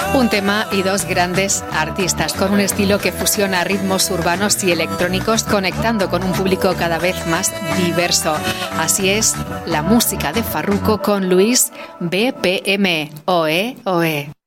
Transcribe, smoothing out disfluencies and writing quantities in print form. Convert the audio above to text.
Un tema y dos grandes artistas con un estilo que fusiona ritmos urbanos y electrónicos, conectando con un público cada vez más diverso. Así es la música de Farruko con Luis BPM. Oe, oe.